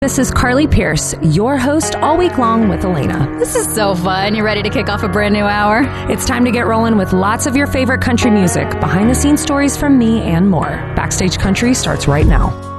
This is Carly Pierce, your host all week long with Elena. This is so fun. You ready to kick off a brand new hour? It's time to get rolling with lots of your favorite country music, behind the scenes stories from me, and more. Backstage Country starts right now.